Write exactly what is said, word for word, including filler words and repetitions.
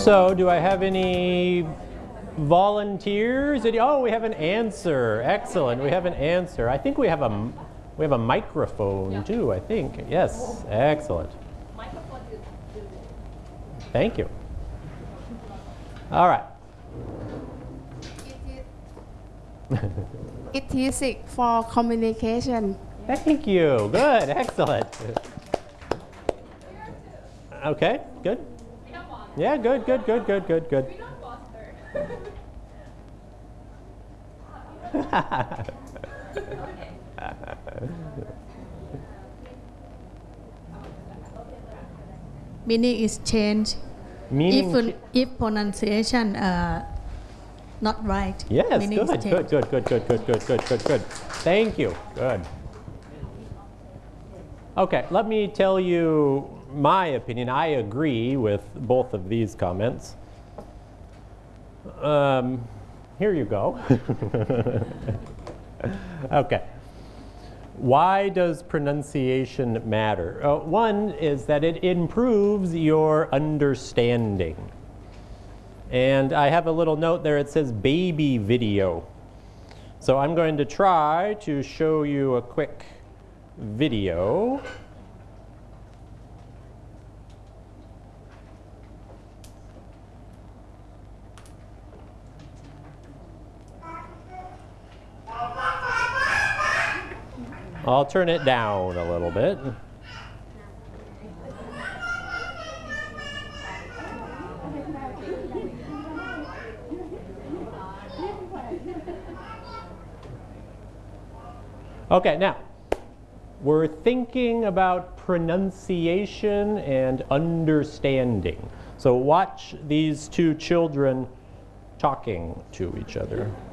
So, do I have any volunteers? Oh, we have an answer. Excellent. We have an answer. I think we have a we have a microphone too. I think. Yes. Excellent. Thank you. All right. It is for communication. Thank you. Good. Excellent. Okay. Good. Yeah. Good. Good. Good. Good. Good. Good. Meaning is change. Meaning if, if pronunciation uh, not right. Yes, meaning good, good, good, good, good, good, good, good, good, good. Thank you. Good. Okay, let me tell you my opinion. I agree with both of these comments. Um, here you go. Okay. Why does pronunciation matter? Uh, one is that it improves your understanding. And I have a little note there, it says baby video. So I'm going to try to show you a quick video. I'll turn it down a little bit. Okay, now, we're thinking about pronunciation and understanding. So watch these two children talking to each other.